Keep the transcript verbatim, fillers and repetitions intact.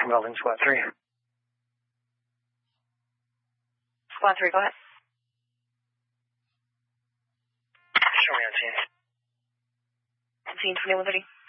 from Welding Squad three. Squad three, go ahead. Show me on scene. Scene twenty-one thirty.